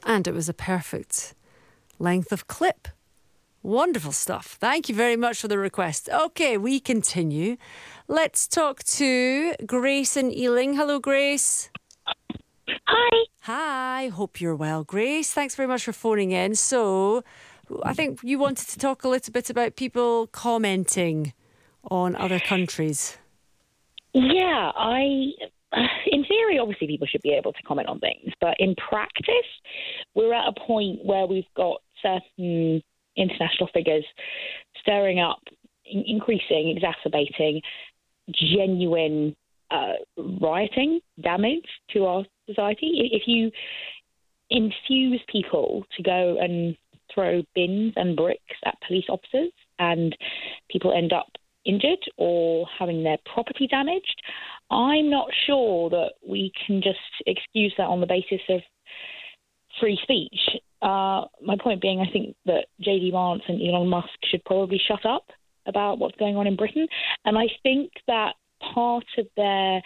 And it was a perfect length of clip. Wonderful stuff. Thank you very much for the request. Okay, we continue. Let's talk to Grace in Ealing. Hello, Grace. Hi. Hi. Hope you're well, Grace. Thanks very much for phoning in. So, I think you wanted to talk a little bit about people commenting on other countries. Yeah, in theory, obviously people should be able to comment on things, but in practice, we're at a point where we've got certain international figures stirring up, increasing, exacerbating genuine rioting, damage to our society. If you infuse people to go and throw bins and bricks at police officers and people end up injured or having their property damaged, I'm not sure that we can just excuse that on the basis of free speech. My point being, I think that J.D. Vance and Elon Musk should probably shut up about what's going on in Britain. And I think that part of their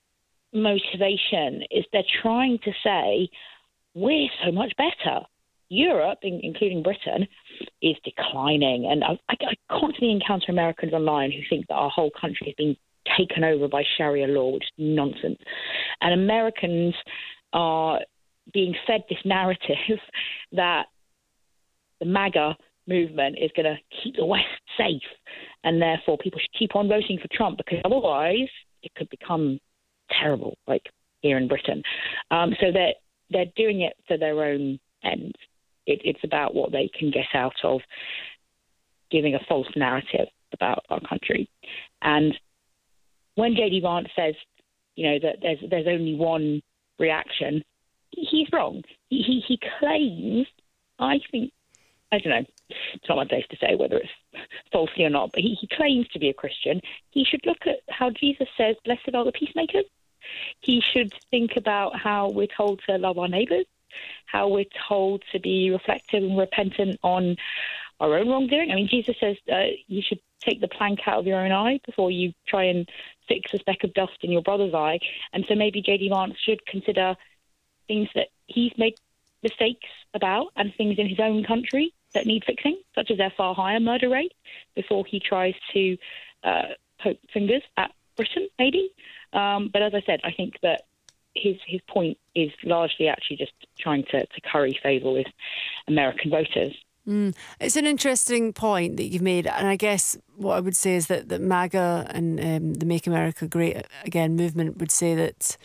motivation is they're trying to say, we're so much better. Europe, including Britain, is declining. And I constantly encounter Americans online who think that our whole country has been taken over by Sharia law, which is nonsense. And Americans are being fed this narrative that the MAGA movement is going to keep the West safe, and therefore people should keep on voting for Trump, because otherwise it could become terrible, like here in Britain. So they're doing it for their own ends. It's about what they can get out of giving a false narrative about our country. And when J.D. Vance says, that there's only one reaction, he's wrong. He claims, I don't know, it's not my place to say whether it's falsely or not, but he claims to be a Christian. He should look at how Jesus says, blessed are the peacemakers. He should think about how we're told to love our neighbours, how we're told to be reflective and repentant on our own wrongdoing. I mean, Jesus says you should take the plank out of your own eye before you try and fix a speck of dust in your brother's eye. And so maybe J.D. Vance should consider things that he's made mistakes about and things in his own country that need fixing, such as their far higher murder rate, before he tries to poke fingers at Britain, maybe. But as I said, I think that his point is largely actually just trying to curry favour with American voters. It's an interesting point that you've made, and I guess what I would say is that MAGA and the Make America Great Again movement would say that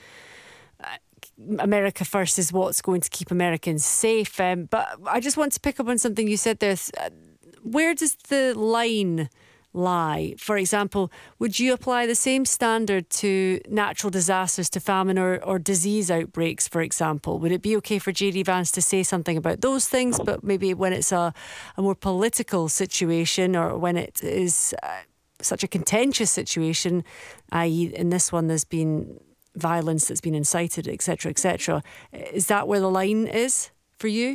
America first is what's going to keep Americans safe. But I just want to pick up on something you said there. Where does the line lie? For example, would you apply the same standard to natural disasters, to famine or disease outbreaks, for example? Would it be okay for J.D. Vance to say something about those things, but maybe when it's a more political situation, or when it is such a contentious situation, i.e. in this one there's been violence that's been incited, etc., etc., is that where the line is for you?